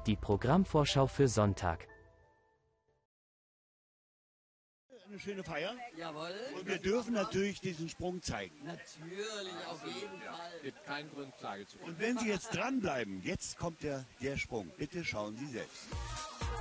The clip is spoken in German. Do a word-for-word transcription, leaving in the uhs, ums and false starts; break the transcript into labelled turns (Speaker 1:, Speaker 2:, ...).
Speaker 1: Die Programmvorschau für Sonntag.
Speaker 2: Eine schöne Feier.
Speaker 3: Jawohl.
Speaker 2: Und wir dürfen natürlich diesen Sprung zeigen.
Speaker 3: Natürlich, auf jeden Fall.
Speaker 4: Gibt keinen Grund, Klage zu führen.
Speaker 2: Und wenn Sie jetzt dranbleiben, jetzt kommt der, der Sprung. Bitte schauen Sie selbst.